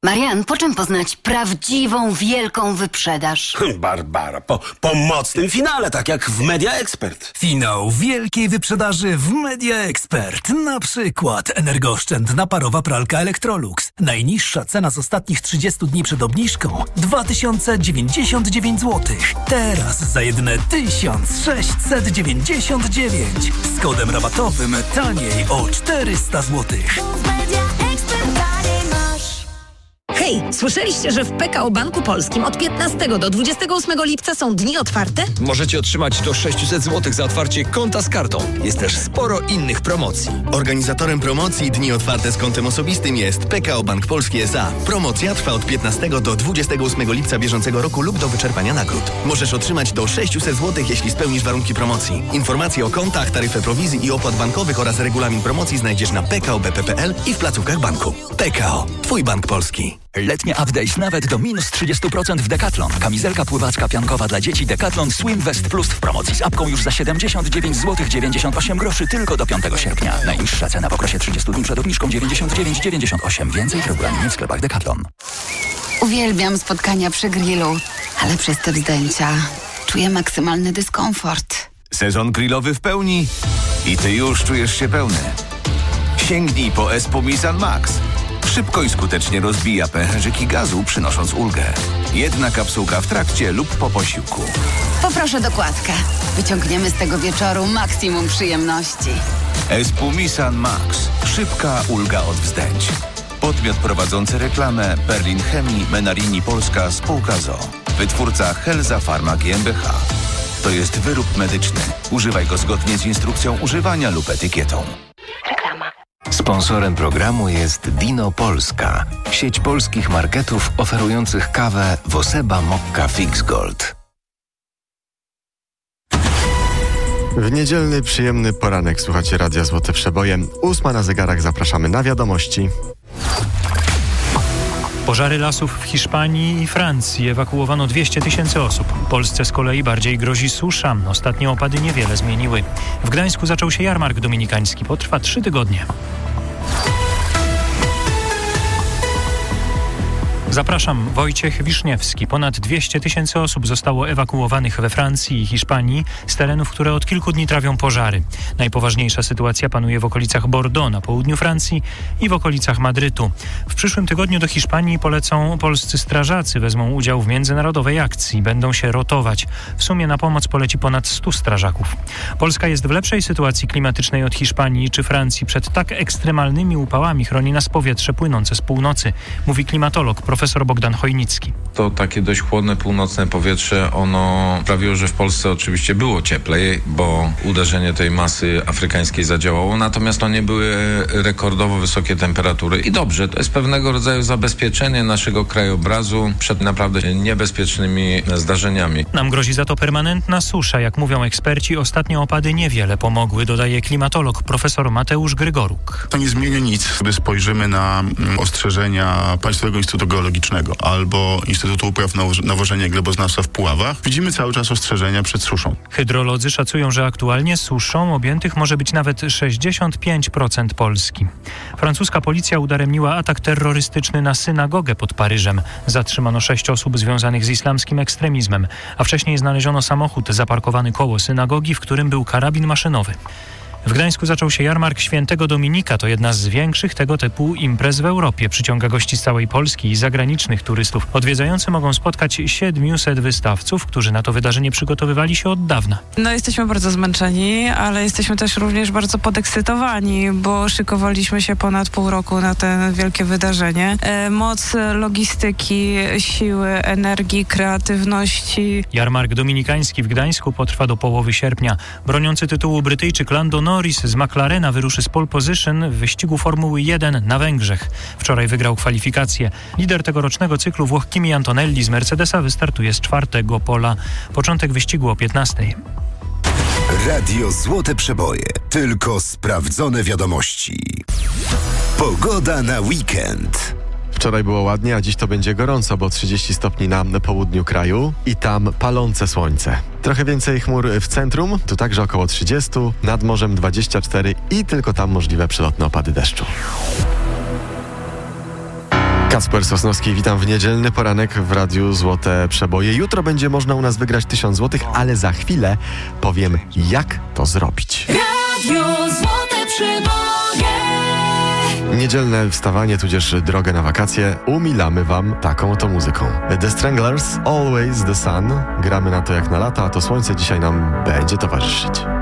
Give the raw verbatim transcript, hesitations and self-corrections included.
Marian, po czym poznać prawdziwą, wielką wyprzedaż? Barbara, po, po mocnym finale, tak jak w Media Expert. Finał wielkiej wyprzedaży w Media Expert. Na przykład energooszczędna parowa pralka Electrolux. Najniższa cena z ostatnich trzydziestu dni przed obniżką dwa tysiące dziewięćdziesiąt dziewięć złotych. Teraz za jedyne tysiąc sześćset dziewięćdziesiąt dziewięć. Z kodem rabatowym taniej o czterysta złotych. Hej, słyszeliście, że w P K O Banku Polskim od piętnastego do dwudziestego ósmego lipca są dni otwarte? Możecie otrzymać do sześćset złotych za otwarcie konta z kartą. Jest też sporo innych promocji. Organizatorem promocji Dni Otwarte z kontem osobistym jest P K O Bank Polski S A. Promocja trwa od piętnastego do dwudziestego ósmego lipca bieżącego roku lub do wyczerpania nagród. Możesz otrzymać do sześćset złotych, jeśli spełnisz warunki promocji. Informacje o kontach, taryfę prowizji i opłat bankowych oraz regulamin promocji znajdziesz na p k o b p kropka p l i w placówkach banku. P K O. Twój bank polski. Letnie update nawet do minus trzydzieści procent w Decathlon. Kamizelka pływacka piankowa dla dzieci Decathlon Swim Vest Plus w promocji z apką już za siedemdziesiąt dziewięć złotych dziewięćdziesiąt osiem groszy tylko do piątego sierpnia. Najniższa cena w okresie trzydziestu dni przed obniżką dziewięćdziesiąt dziewięć dziewięćdziesiąt osiem. Więcej w regulaminie w sklepach Decathlon. Uwielbiam spotkania przy grillu, ale przez te wzdęcia czuję maksymalny dyskomfort. Sezon grillowy w pełni i ty już czujesz się pełny. Sięgnij po Espumisan Max. Szybko i skutecznie rozbija pęcherzyki gazu, przynosząc ulgę. Jedna kapsułka w trakcie lub po posiłku. Poproszę dokładkę. Wyciągniemy z tego wieczoru maksimum przyjemności. Espumisan Max. Szybka ulga od wzdęć. Podmiot prowadzący reklamę Berlin Chemii Menarini Polska Spółka z o o. Wytwórca Helza Pharma G m b h. To jest wyrób medyczny. Używaj go zgodnie z instrukcją używania lub etykietą. Reklama. Sponsorem programu jest Dino Polska, sieć polskich marketów oferujących kawę Woseba Mokka Fix Gold. W niedzielny, przyjemny poranek słuchacie Radia Złote Przeboje. Ósma na zegarach, zapraszamy na wiadomości. Pożary lasów w Hiszpanii i Francji. Ewakuowano dwieście tysięcy osób. Polsce z kolei bardziej grozi susza. Ostatnie opady niewiele zmieniły. W Gdańsku zaczął się jarmark dominikański. Potrwa trzy tygodnie. Zapraszam, Wojciech Wiszniewski. Ponad dwieście tysięcy osób zostało ewakuowanych we Francji i Hiszpanii z terenów, które od kilku dni trawią pożary. Najpoważniejsza sytuacja panuje w okolicach Bordeaux na południu Francji i w okolicach Madrytu. W przyszłym tygodniu do Hiszpanii polecą polscy strażacy. Wezmą udział w międzynarodowej akcji. Będą się rotować. W sumie na pomoc poleci ponad stu strażaków. Polska jest w lepszej sytuacji klimatycznej od Hiszpanii czy Francji. Przed tak ekstremalnymi upałami chroni nas powietrze płynące z północy, mówi klimatolog prof. Profesor Bogdan Chojnicki. To takie dość chłodne, północne powietrze, ono sprawiło, że w Polsce oczywiście było cieplej, bo uderzenie tej masy afrykańskiej zadziałało, natomiast to nie były rekordowo wysokie temperatury. I dobrze, to jest pewnego rodzaju zabezpieczenie naszego krajobrazu przed naprawdę niebezpiecznymi zdarzeniami. Nam grozi za to permanentna susza. Jak mówią eksperci, ostatnie opady niewiele pomogły, dodaje klimatolog profesor Mateusz Grygoruk. To nie zmienia nic, gdy spojrzymy na ostrzeżenia Państwowego Instytutu Geologicznego albo Instytutu Upraw Nawożenia i Gleboznawstwa w Puławach. Widzimy cały czas ostrzeżenia przed suszą. Hydrolodzy szacują, że aktualnie suszą objętych może być nawet sześćdziesiąt pięć procent Polski. Francuska policja udaremniła atak terrorystyczny na synagogę pod Paryżem. Zatrzymano sześć osób związanych z islamskim ekstremizmem, a wcześniej znaleziono samochód zaparkowany koło synagogi, w którym był karabin maszynowy. W Gdańsku zaczął się jarmark Świętego Dominika. To jedna z większych tego typu imprez w Europie. Przyciąga gości z całej Polski i zagranicznych turystów. Odwiedzający mogą spotkać siedmiuset wystawców, którzy na to wydarzenie przygotowywali się od dawna. No jesteśmy bardzo zmęczeni, ale jesteśmy też również bardzo podekscytowani, bo szykowaliśmy się ponad pół roku na to wielkie wydarzenie. E, moc logistyki, siły, energii, kreatywności. Jarmark dominikański w Gdańsku potrwa do połowy sierpnia. Broniący tytułu Brytyjczyk Lando Norris z McLarena wyruszy z pole position w wyścigu Formuły jeden na Węgrzech. Wczoraj wygrał kwalifikacje. Lider tegorocznego cyklu Włoch Kimi Antonelli z Mercedesa wystartuje z czwartego pola. Początek wyścigu o piętnastej. Radio Złote Przeboje. Tylko sprawdzone wiadomości. Pogoda na weekend. Wczoraj było ładnie, a dziś to będzie gorąco, bo trzydzieści stopni na południu kraju i tam palące słońce. Trochę więcej chmur w centrum, tu także około trzydzieści, nad morzem dwadzieścia cztery i tylko tam możliwe przelotne opady deszczu. Kacper Sosnowski, witam w niedzielny poranek w Radiu Złote Przeboje. Jutro będzie można u nas wygrać tysiąc złotych, ale za chwilę powiem, jak to zrobić. Radio Złote Przeboje. Niedzielne wstawanie, tudzież drogę na wakacje umilamy wam taką oto muzyką. The Stranglers, Always the Sun. Gramy na to jak na lata, a to słońce dzisiaj nam będzie towarzyszyć.